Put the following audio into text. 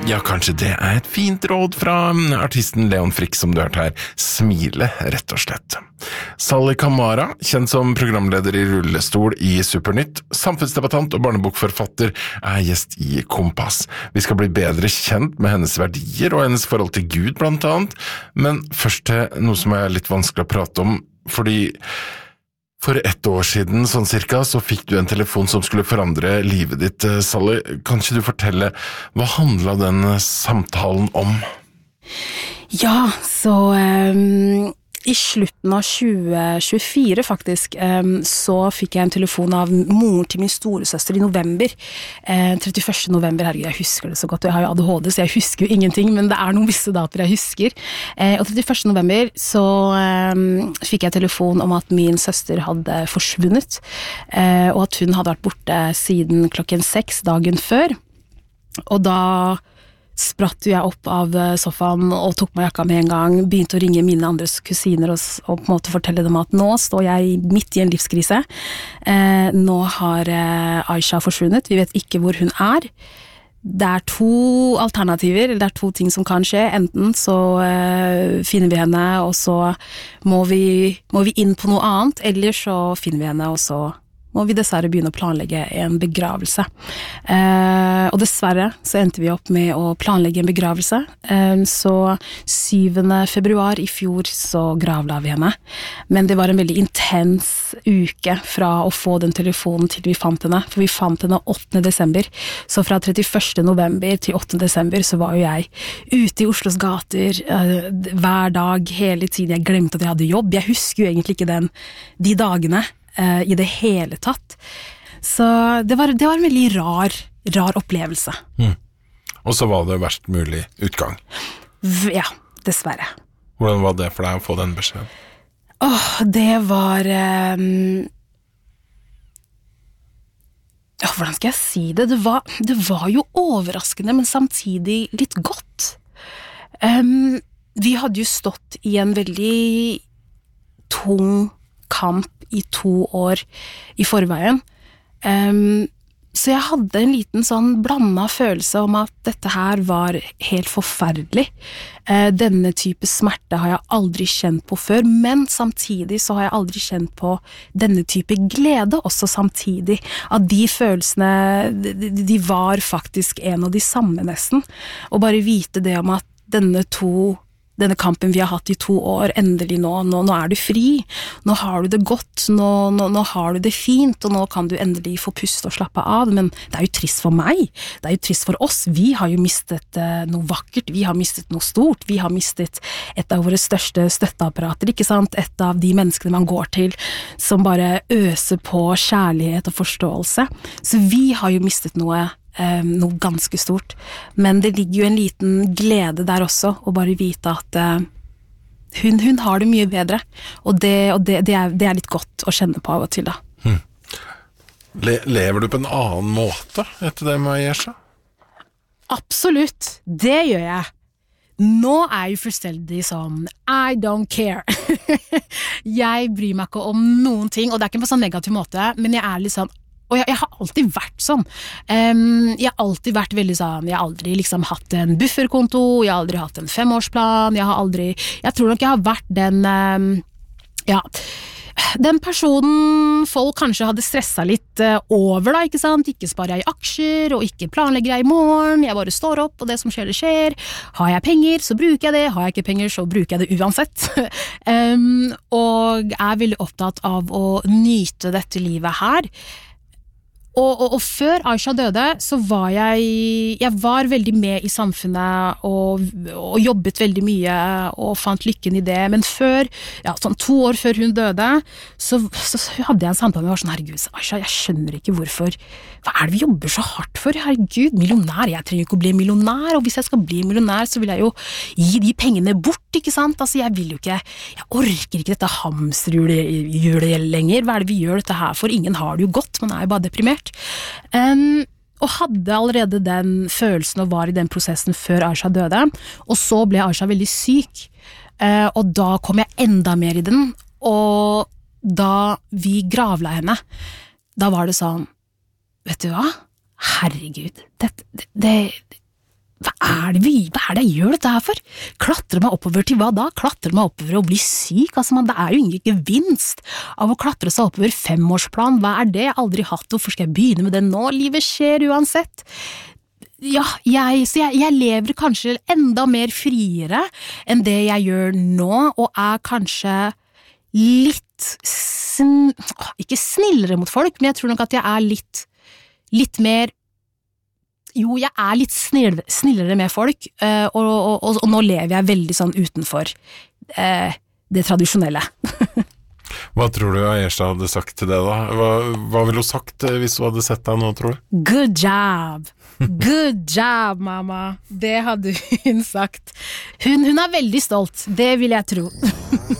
Ja, kanskje det et fint råd fra artisten Leon Frick som du hørte her. Smile, rett og slett. Sally Kamara, kjent som programleder i rullestol i Supernytt, samfunnsdebattant og barnebokforfatter, gjest i Kompass. Vi skal bli bedre kjent med hennes verdier og hennes forhold til Gud, blant annet. Men først til noe som litt vanskelig å prate om, fordi for 1 år siden, sånn cirka, så fikk du en telefon som skulle forandre livet ditt, Sally. Kan ikke du fortelle, hva handlet den samtalen om? Ja, så i slutten av 2024 faktisk, så fikk jeg en telefon av moren til min storesøster i november. 31. november, herregud, jeg husker det så godt, og jeg har jo ADHD, så jeg husker jo ingenting, men det noen visse dater jeg husker. Og 31. november så fikk jeg telefon om at min søster hadde forsvunnet, og at hun hadde vært borte siden 6:00 dagen før. Og da spratt jeg opp av sofaen og tok meg jakka med en gang, begynte å ringe mine andres kusiner og på en måte fortelle dem at nå står jeg midt i en livskrise. Nå har Aisha forsvunnet, vi vet ikke hvor hun Det 2 alternativer, det 2 ting som kan skje. Enten så finner vi henne, og så må vi inn på noe annet, eller så finner vi henne, og så må vi dessverre begynne å planlegge en begravelse. Og dessverre så endte vi opp med å planlegge en begravelse. Så 7. februar i fjor så gravla vi henne. Men det var en veldig intens uke fra å få den telefonen til vi fant henne. For vi fant henne 8. desember. Så fra 31. november til 8. desember så var jo jeg ute i Oslos gater hver dag, hele tiden. Jeg glemte at jeg hadde jobb. Jeg husker jo egentlig ikke de dagene i det hele tatt. Så det var en veldig rar opplevelse. Og så var det verst mulig utgang. Ja, dessverre. Hvordan var det for deg å få den beskjeden? Det var hvordan skal jeg si det? Det var jo overraskende, men samtidig litt godt. Vi hadde jo stått i en veldig tung kamp i 2 år i forveien. Så jeg hadde en liten sånn blandet følelse om at dette her var helt forferdelig. Denne type smerte har jeg aldri kjent på før, men samtidig så har jeg aldri kjent på denne type glede også samtidig. At de følelsene, de var faktisk en og de samme nesten. Og bare vite det om at denne kampen vi har hatt i 2 år, endelig nå du fri, nå har du det godt, nå har du det fint, og nå kan du endelig få puste og slappe av, men det jo trist for meg, det jo trist for oss, vi har jo mistet noe vakkert, vi har mistet noe stort, vi har mistet et av våre største støtteapparater, ikke sant, et av de menneskene man går til, som bare øser på kjærlighet og forståelse, så vi har jo mistet noe ganske stort, men det ligger jo en liten glede der også, å bare vite at hun har det mye bedre, og det litt godt å kjenne på av og til da. Lever du på en annen måte etter det med Ayesha? Absolutt, det gjør jeg. Nå jeg jo fullstendig sånn I don't care. Jeg bryr meg ikke om noen ting, og det ikke på sånn negativ måte, men jeg litt sånn. Og jeg har alltid vært sånn. Jeg har alltid vært veldig sånn, jeg har aldri liksom hatt en bufferkonto, jeg har aldri hatt en 5-årsplan, jeg tror nok jeg har vært den personen folk kanskje hadde stresset litt over da, ikke sant? Ikke sparer jeg i aksjer, og ikke planlegger jeg i morgen, jeg bare står opp, og det som skjer, det skjer. Har jeg penger, så bruker jeg det. Har jeg ikke penger, så bruker jeg det uansett. Og jeg veldig opptatt av å nyte dette livet her. Og før Aisha døde, så var jeg var veldig med i samfunnet og jobbet veldig mye og fant lykken i det, men før, sånn 2 år før hun døde, så hadde jeg en samtale med meg, sånn, herregud, Aisha, jeg skjønner ikke hvorfor, hva det vi jobber så hardt for, herregud, millionær, jeg trenger ikke å bli millionær, og hvis jeg skal bli millionær, så vil jeg jo gi de pengene bort, ikke sant, altså jeg vil jo ikke, jeg orker ikke dette hamsterhjulet lenger, hva det vi gjør dette her for, ingen har det jo godt, man jo bare deprimert. Og hadde allerede den følelsen og var i den prosessen før Aisha døde, og så ble Aisha veldig syk, og da kom jeg enda mer i den, og da vi gravla henne, da var det sånn, vet du hva? Herregud, hva er det jeg gjør dette her for? Klatre meg oppover til hva da? Klatre meg oppover og bli syk? Altså, det er jo ingen gevinst av å klatre seg oppover 5-årsplan. Hva er det? Jeg har aldri hatt, hvorfor skal jeg begynne med det nå? Livet skjer uansett. Ja, jeg lever kanskje enda mer friere enn det jeg gjør nå, og er kanskje litt, ikke snillere mot folk, men jeg tror nok at jeg er litt mer. Jo, jeg er litt snillere med folk, og nå lever jeg veldig sånn utenfor det tradisjonelle. Hva tror du Ayesha hadde sagt til det da? Hva ville hun sagt hvis hun hadde sett deg nå, tror du? Good job, mamma. Det hadde hun sagt. Hun er veldig stolt, det vil jeg tro.